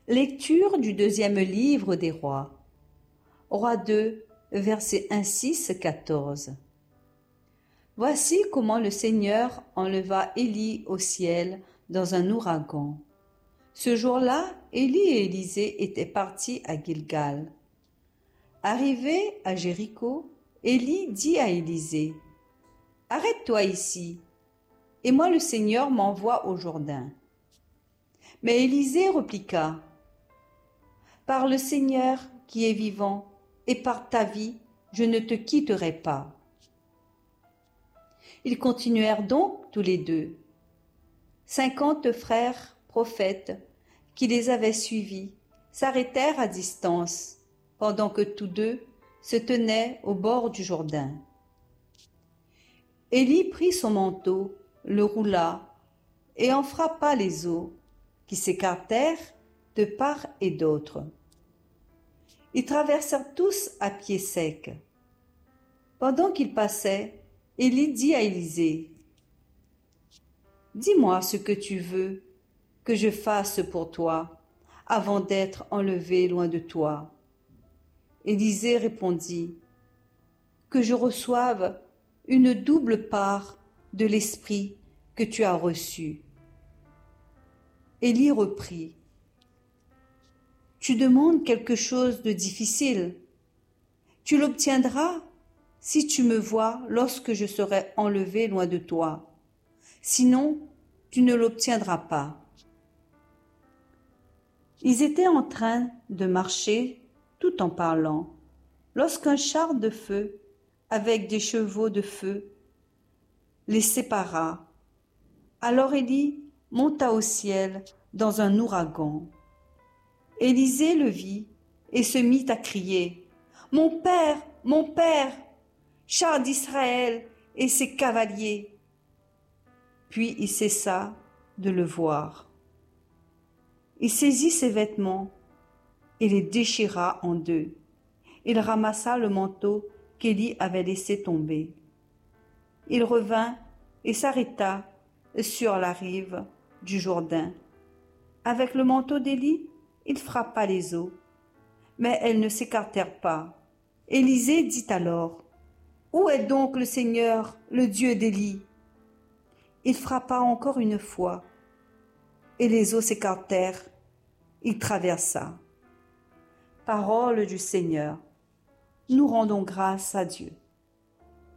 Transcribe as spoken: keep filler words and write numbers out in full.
Lecture du deuxième livre des rois. Roi deux, versets un, six, quatorze. Voici comment le Seigneur enleva Élie au ciel dans un ouragan. Ce jour-là, Élie et Élisée étaient partis à Gilgal. Arrivé à Jéricho, Élie dit à Élisée, « Arrête-toi ici, et moi le Seigneur m'envoie au Jourdain. » Mais Élisée répliqua, « Par le Seigneur qui est vivant, et par ta vie, je ne te quitterai pas. » Ils continuèrent donc tous les deux. Cinquante frères prophètes qui les avaient suivis s'arrêtèrent à distance, pendant que tous deux se tenaient au bord du Jourdain. Élie prit son manteau, le roula, et en frappa les eaux, qui s'écartèrent de part et d'autre. Ils traversèrent tous à pied sec. Pendant qu'ils passaient, Élie dit à Élisée, « Dis-moi ce que tu veux que je fasse pour toi, avant d'être enlevé loin de toi. » Élisée répondit, « Que je reçoive une double part de l'esprit que tu as reçu. » Élie reprit, « Tu demandes quelque chose de difficile. Tu l'obtiendras si tu me vois lorsque je serai enlevé loin de toi. Sinon, tu ne l'obtiendras pas. » Ils étaient en train de marcher tout en parlant, lorsqu'un char de feu, avec des chevaux de feu, les sépara. Alors Élie monta au ciel dans un ouragan. Élisée le vit et se mit à crier, « Mon père, mon père, char d'Israël et ses cavaliers !» Puis il cessa de le voir. Il saisit ses vêtements et les déchira en deux. Il ramassa le manteau qu'Élie avait laissé tomber. Il revint et s'arrêta sur la rive du Jourdain. Avec le manteau d'Élie, il frappa les eaux, mais elles ne s'écartèrent pas. Élisée dit alors, « Où est donc le Seigneur, le Dieu d'Élie ?» Il frappa encore une fois, et les eaux s'écartèrent. Il traversa. Parole du Seigneur. Nous rendons grâce à Dieu.